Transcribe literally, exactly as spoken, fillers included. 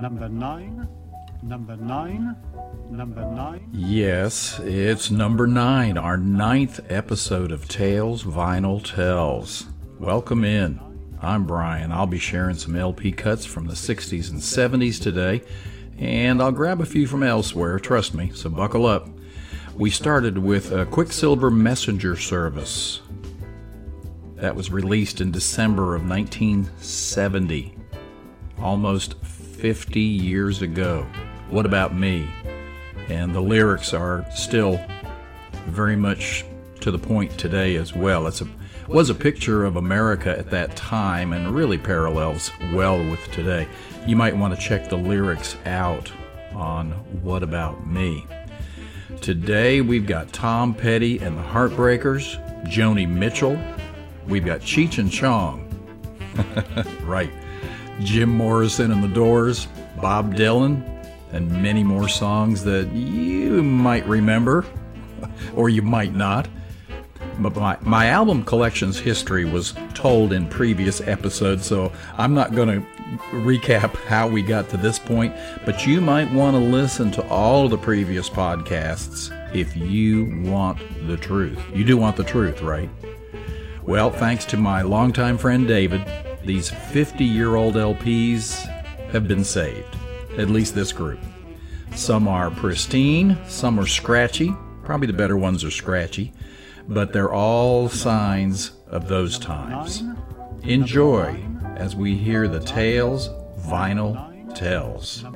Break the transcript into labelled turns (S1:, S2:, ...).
S1: Number nine, number nine, number nine.
S2: Yes, it's number nine, our ninth episode of Tales Vinyl Tells. Welcome in. I'm Brian. I'll be sharing some L P cuts from the sixties and seventies today, and I'll grab a few from elsewhere, trust me, so buckle up. We started with a Quicksilver Messenger Service. That was released in December of nineteen seventy, almost fifty years ago. What About Me? And the lyrics are still very much to the point today as well. It's a was a picture of America at that time and really parallels well with today. You might want to check the lyrics out on What About Me? Today we've got Tom Petty and the Heartbreakers, Joni Mitchell, we've got Cheech and Chong, right, Jim Morrison and the Doors, Bob Dylan, and many more songs that you might remember, or you might not. But my, my album collection's history was told in previous episodes, so I'm not going to recap how we got to this point, but you might want to listen to all of the previous podcasts if you want the truth. You do want the truth, right? Well, thanks to my longtime friend David, these fifty-year-old L Ps have been saved, at least this group. Some are pristine, some are scratchy, probably the better ones are scratchy, but they're all signs of those times. Enjoy as we hear the Tales Vinyl Tells.